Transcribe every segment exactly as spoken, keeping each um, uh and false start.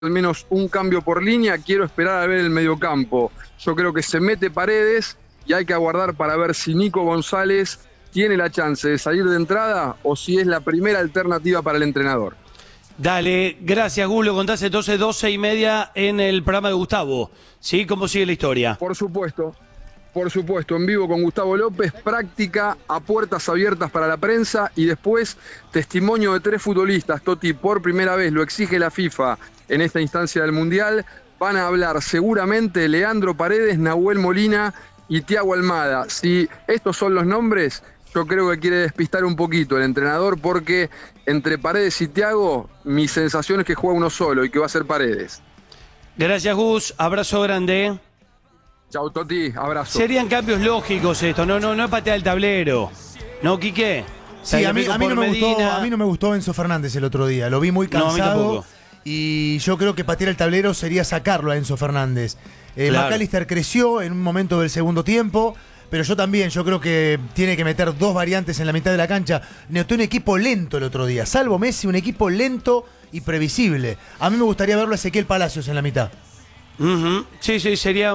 al menos un cambio por línea, quiero esperar a ver el mediocampo. Yo creo que se mete Paredes y hay que aguardar para ver si Nico González tiene la chance de salir de entrada o si es la primera alternativa para el entrenador. Dale, gracias Gulo, contás entonces doce y media en el programa de Gustavo, ¿sí? ¿Cómo sigue la historia? Por supuesto, por supuesto, en vivo con Gustavo López, práctica a puertas abiertas para la prensa y después testimonio de tres futbolistas, Toti, por primera vez lo exige la FIFA en esta instancia del Mundial. Van a hablar seguramente Leandro Paredes, Nahuel Molina y Thiago Almada. Si estos son los nombres, yo creo que quiere despistar un poquito el entrenador porque entre Paredes y Thiago, mi sensación es que juega uno solo y que va a ser Paredes. Gracias Gus, abrazo grande. Chau Toti, abrazo. Serían cambios lógicos esto, no, no, no es patear el tablero. ¿No, Quique? Sí, a mí, a, mí no me gustó, a mí no me gustó Enzo Fernández el otro día, lo vi muy cansado. No, y yo creo que patear el tablero sería sacarlo a Enzo Fernández. Eh, claro. McAllister creció en un momento del segundo tiempo, pero yo también, yo creo que tiene que meter dos variantes en la mitad de la cancha. Notó un equipo lento el otro día, salvo Messi, un equipo lento y previsible. A mí me gustaría verlo a Ezequiel Palacios en la mitad. Uh-huh. Sí, sí, sería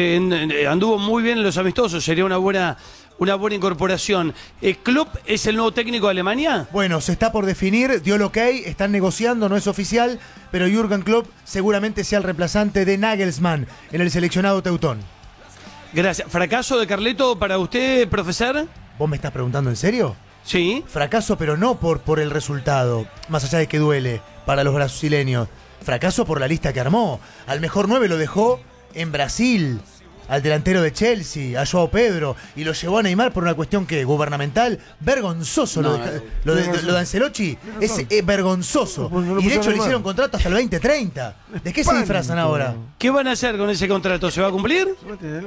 eh, anduvo muy bien en los amistosos, sería una buena... Una buena incorporación. ¿Klopp es el nuevo técnico de Alemania? Bueno, se está por definir, dio el ok, están negociando, no es oficial, pero Jürgen Klopp seguramente sea el reemplazante de Nagelsmann en el seleccionado teutón. Gracias. ¿Fracaso de Carleto para usted, profesor? ¿Vos me estás preguntando en serio? Sí. Fracaso, pero no por, por el resultado, más allá de que duele para los brasileños. Fracaso por la lista que armó. Al mejor nueve lo dejó en Brasil. Al delantero de Chelsea, a Joao Pedro, y lo llevó a Neymar por una cuestión que gubernamental, vergonzoso. No, lo, de, no, lo, de, lo de Ancelotti es, es vergonzoso. No, no y de hecho le hicieron contrato hasta el veinte treinta. ¿De qué se disfrazan ahora? ¿Qué van a hacer con ese contrato? ¿Se va a cumplir?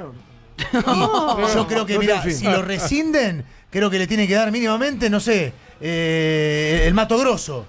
Y yo creo que, mira, si lo rescinden, creo que le tiene que dar mínimamente, no sé, eh, el Mato Grosso.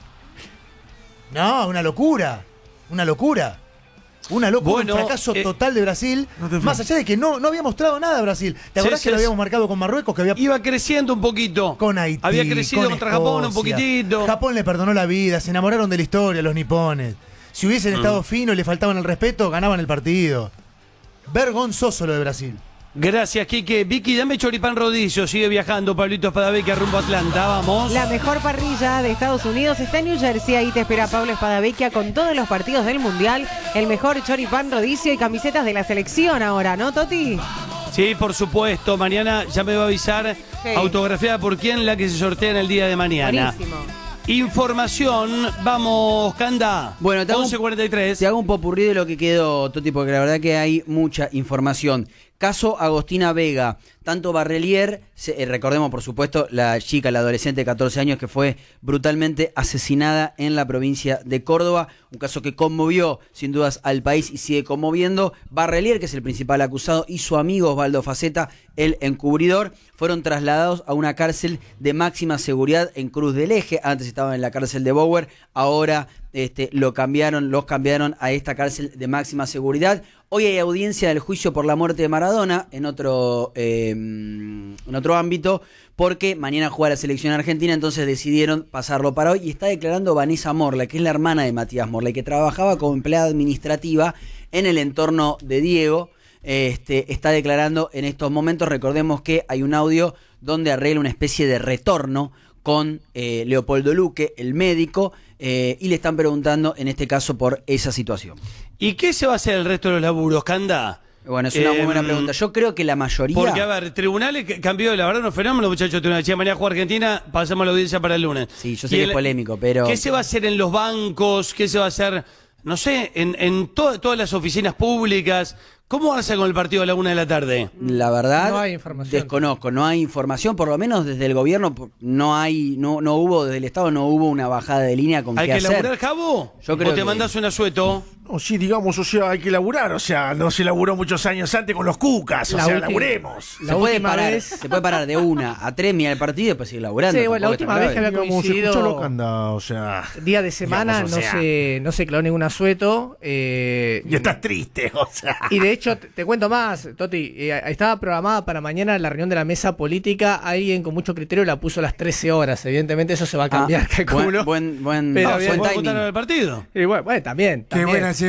No, una locura. Una locura. Una locura, bueno, un fracaso eh, total de Brasil, no más allá de que no, no había mostrado nada Brasil. ¿Te acordás sí, que sí, lo habíamos marcado con Marruecos? Que había... Iba creciendo un poquito. Con Haití, había crecido con contra Escocia. Japón un poquitito. Japón le perdonó la vida, se enamoraron de la historia los nipones. Si hubiesen mm. estado finos y le faltaban el respeto, ganaban el partido. Vergonzoso lo de Brasil. Gracias, Quique. Vicky, dame choripán rodicio. Sigue viajando Pablito Espadavecchia rumbo a Atlanta. Vamos. La mejor parrilla de Estados Unidos está en New Jersey. Ahí te espera Pablo Espadavecchia con todos los partidos del Mundial. El mejor choripán rodicio y camisetas de la selección ahora, ¿no, Toti? Sí, por supuesto. Mañana ya me va a avisar. Sí. Autografiada por quién, la que se sortea en el día de mañana. Buenísimo. Información, vamos, Canda. Bueno, te hago, once cuarenta y tres. Te hago un popurrí de lo que quedó, Toti, porque la verdad que hay mucha información. Caso Agostina Vega, tanto Barrelier, se, eh, recordemos por supuesto la chica, la adolescente de catorce años que fue brutalmente asesinada en la provincia de Córdoba, un caso que conmovió sin dudas al país y sigue conmoviendo. Barrelier, que es el principal acusado, y su amigo Osvaldo Faceta, el encubridor, fueron trasladados a una cárcel de máxima seguridad en Cruz del Eje. Antes estaban en la cárcel de Bower, ahora este, lo cambiaron, los cambiaron a esta cárcel de máxima seguridad. Hoy hay audiencia del juicio por la muerte de Maradona en otro, eh, en otro ámbito, porque mañana juega la selección argentina, entonces decidieron pasarlo para hoy. Y está declarando Vanessa Morla, que es la hermana de Matías Morla, que trabajaba como empleada administrativa en el entorno de Diego. Este, está declarando en estos momentos. Recordemos que hay un audio donde arregla una especie de retorno con eh, Leopoldo Luque, el médico, eh, y le están preguntando en este caso por esa situación. ¿Y qué se va a hacer el resto de los laburos, Canda? Bueno, es una eh, muy buena pregunta. Yo creo que la mayoría... Porque, a ver, tribunales cambió, la verdad, no fenómeno, muchachos. Tribunales, decía, mañana juega Argentina, pasamos la audiencia para el lunes. Sí, yo sé que el, es polémico, pero... ¿Qué se va a hacer en los bancos? ¿Qué se va a hacer, no sé, en, en to todas las oficinas públicas? ¿Cómo va a ser con el partido a la una de la tarde? La verdad, no hay información. Desconozco, no hay información, por lo menos desde el gobierno no hay, no, no hubo, desde el Estado no hubo una bajada de línea con qué hacer. ¿Hay que hacer. laburar, Cabo? Yo creo ¿O te que... mandás un asueto? No, sí, digamos, o sea, hay que laburar, o sea, no se laburó muchos años antes con los cucas, o la sea, última, laburemos. Se puede, parar, vez... se puede parar de una a tres, mira el partido y después seguir laburando. Sí, bueno, la última vez que había coincidido, locanda, o sea, día de semana, digamos, o sea, no, se, no se clavó ningún asueto. Eh, y estás triste, o sea. Y de hecho, te, te cuento más, Toti, eh, estaba programada para mañana la reunión de la mesa política, alguien con mucho criterio la puso a las trece horas, evidentemente eso se va a cambiar, ah, calculo. Buen, buen, buen, pero no, bien, buen timing. ¿El partido? Y bueno, bueno, también, también. Qué buena